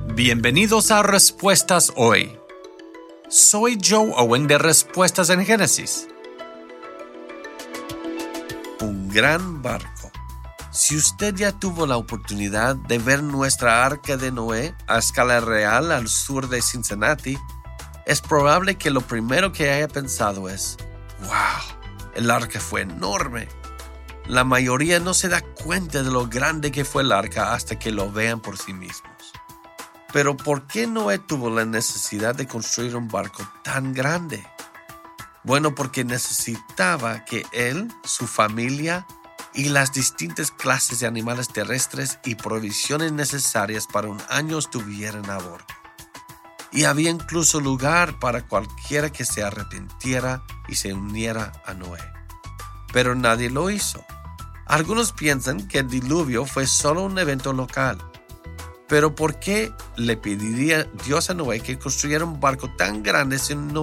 Bienvenidos a Respuestas Hoy. Soy Joe Owen de Respuestas en Génesis. Un gran barco. Si usted ya tuvo la oportunidad de ver nuestra Arca de Noé a escala real al sur de Cincinnati, es probable que lo primero que haya pensado es: ¡wow! El arca fue enorme. La mayoría no se da cuenta de lo grande que fue el arca hasta que lo vean por sí mismos. Pero ¿por qué Noé tuvo la necesidad de construir un barco tan grande? Bueno, porque necesitaba que él, su familia y las distintas clases de animales terrestres y provisiones necesarias para un año estuvieran a bordo. Y había incluso lugar para cualquiera que se arrepintiera y se uniera a Noé. Pero nadie lo hizo. Algunos piensan que el diluvio fue solo un evento local. Pero ¿por qué le pediría Dios a Noé que construyera un barco tan grande si no